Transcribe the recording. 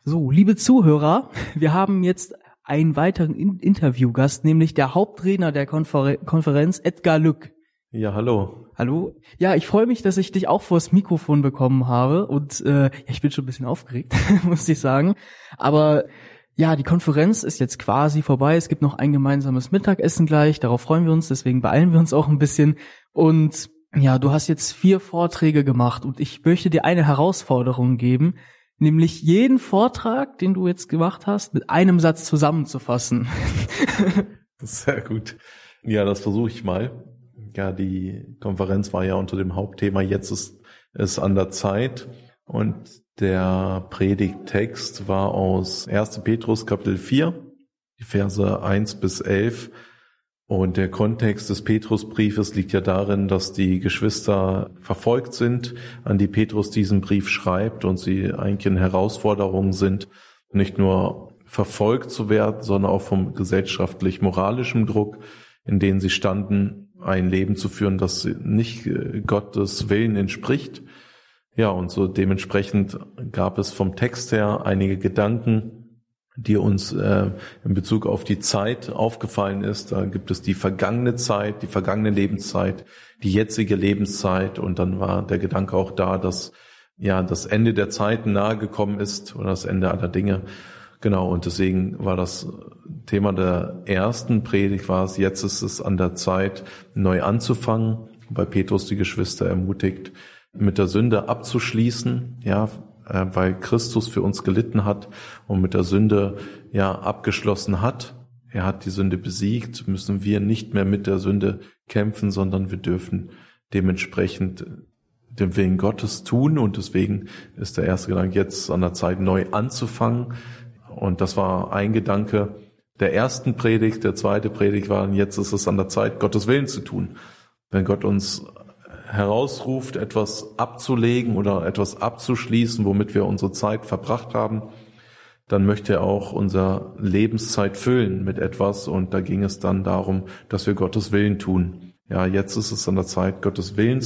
So, liebe Zuhörer, wir haben jetzt einen weiteren Interviewgast, nämlich der Hauptredner der Konferenz, Edgar Lück. Ja, hallo. Hallo. Ja, ich freue mich, dass ich dich auch vors Mikrofon bekommen habe und ich bin schon ein bisschen aufgeregt, muss ich sagen. Aber ja, die Konferenz ist jetzt quasi vorbei. Es gibt noch ein gemeinsames Mittagessen gleich. Darauf freuen wir uns, deswegen beeilen wir uns auch ein bisschen. Und ja, du hast jetzt 4 Vorträge gemacht und ich möchte dir eine Herausforderung geben, nämlich jeden Vortrag, den du jetzt gemacht hast, mit einem Satz zusammenzufassen. Sehr gut. Ja, das versuche ich mal. Ja, die Konferenz war ja unter dem Hauptthema Jetzt ist es an der Zeit. Und der Predigttext war aus 1. Petrus Kapitel 4, die Verse 1 bis 11. Und der Kontext des Petrusbriefes liegt ja darin, dass die Geschwister verfolgt sind, an die Petrus diesen Brief schreibt und sie eigentlich in Herausforderungen sind, nicht nur verfolgt zu werden, sondern auch vom gesellschaftlich-moralischen Druck, in denen sie standen, ein Leben zu führen, das nicht Gottes Willen entspricht. Ja, und so dementsprechend gab es vom Text her einige Gedanken, die uns in Bezug auf die Zeit aufgefallen ist. Da gibt es die vergangene Zeit, die vergangene Lebenszeit, die jetzige Lebenszeit, und dann war der Gedanke auch da, dass ja das Ende der Zeiten nahe gekommen ist oder das Ende aller Dinge. Genau, und deswegen war das Thema der ersten Predigt war es, jetzt ist es an der Zeit, neu anzufangen, weil Petrus die Geschwister ermutigt, mit der Sünde abzuschließen, ja, weil Christus für uns gelitten hat und mit der Sünde ja abgeschlossen hat. Er hat die Sünde besiegt, müssen wir nicht mehr mit der Sünde kämpfen, sondern wir dürfen dementsprechend den Willen Gottes tun, und deswegen ist der erste Gedanke jetzt an der Zeit, neu anzufangen. Und das war ein Gedanke der ersten Predigt. Der zweite Predigt war, jetzt ist es an der Zeit, Gottes Willen zu tun. Wenn Gott uns herausruft, etwas abzulegen oder etwas abzuschließen, womit wir unsere Zeit verbracht haben, dann möchte er auch unsere Lebenszeit füllen mit etwas, und da ging es dann darum, dass wir Gottes Willen tun. Ja, jetzt ist es an der Zeit, Gottes Willen